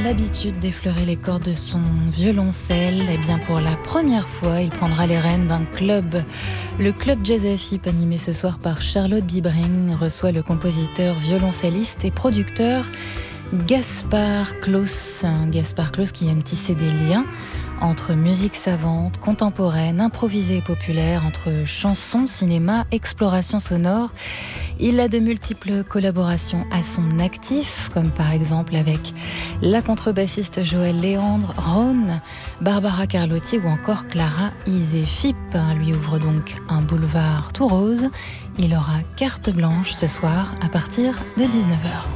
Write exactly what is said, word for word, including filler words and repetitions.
l'habitude d'effleurer les cordes de son violoncelle, et bien pour la première fois, il prendra les rênes d'un club. Le club Jazz F I P, animé ce soir par Charlotte Bibring, reçoit le compositeur, violoncelliste et producteur Gaspard Claus. Gaspard Claus qui aime tisser des liens entre musique savante, contemporaine, improvisée et populaire, entre chansons, cinéma, exploration sonore. Il a de multiples collaborations à son actif, comme par exemple avec la contrebassiste Joël Léandre, Rhône, Barbara Carlotti ou encore Clara Isé-Fipp. Lui ouvre donc un boulevard tout rose. Il aura carte blanche ce soir à partir de dix-neuf heures.